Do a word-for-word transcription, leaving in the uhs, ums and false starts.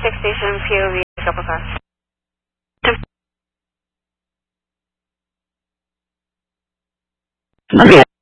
six station P O V, couple cars. Okay.